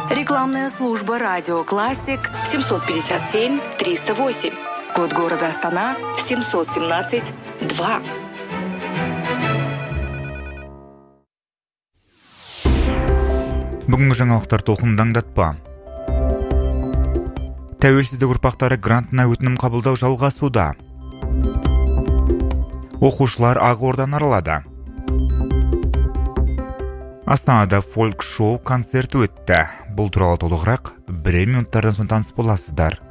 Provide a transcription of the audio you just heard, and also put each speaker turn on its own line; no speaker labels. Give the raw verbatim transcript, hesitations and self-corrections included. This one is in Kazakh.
Рекламная служба «Радио Классик» семьсот пятьдесят семь триста восемь. Код города Астана семьсот семнадцать два.
Бүгінгі жаңалықтар толқындаңдатпа. Тәуелсіздік ұрпақтары грантына өтінім қабылдау жалғасуда. Оқушылар Ақорданы аралады. Астанада фольк-шоу концерті өтті. Бұл туралы толығырақ бірер минуттардан соң таныс боласыздар.